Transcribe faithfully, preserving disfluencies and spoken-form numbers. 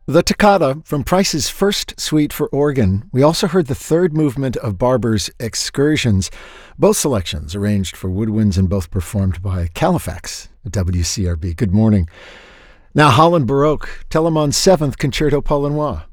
The Toccata from Price's first suite for organ. We also heard the third movement of Barber's Excursions. Both selections arranged for woodwinds and both performed by Califax at W C R B. Good morning. Now Holland Baroque, Telemann's seventh Concerto Paulinois.